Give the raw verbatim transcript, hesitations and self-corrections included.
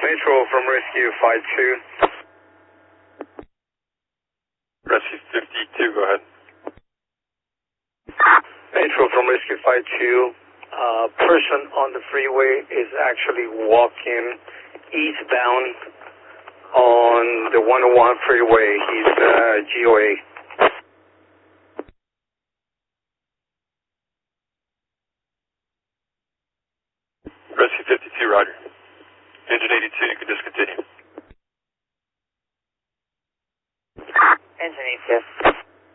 Metro from Rescue five two. Rescue fifty-two, go ahead. Metro from Rescue five two. Uh, person on the freeway is actually walking eastbound on the one oh one freeway. He's uh, G O A. Rescue fifty-two, roger. Engine eighty-two, you can discontinue. Engine eighty-two.